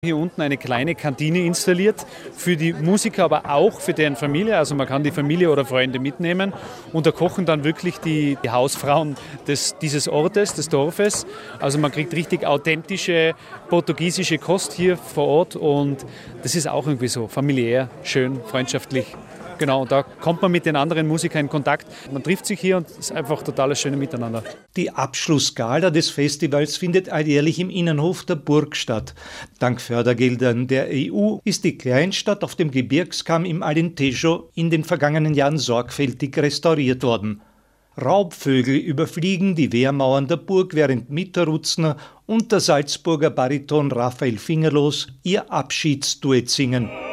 Hier unten eine kleine Kantine installiert für die Musiker, aber auch für deren Familie. Also man kann die Familie oder Freunde mitnehmen und da kochen dann wirklich die Hausfrauen dieses Ortes, des Dorfes. Also man kriegt richtig authentische portugiesische Kost hier vor Ort und das ist auch irgendwie so familiär, schön, freundschaftlich. Genau, und da kommt man mit den anderen Musikern in Kontakt. Man trifft sich hier und es ist einfach total schönes Miteinander. Die Abschlussgala des Festivals findet alljährlich im Innenhof der Burg statt. Dank Fördergeldern der EU ist die Kleinstadt auf dem Gebirgskamm im Alentejo in den vergangenen Jahren sorgfältig restauriert worden. Raubvögel überfliegen die Wehrmauern der Burg, während Mitterrutzner und der Salzburger Bariton Raphael Fingerlos ihr Abschiedsduett singen.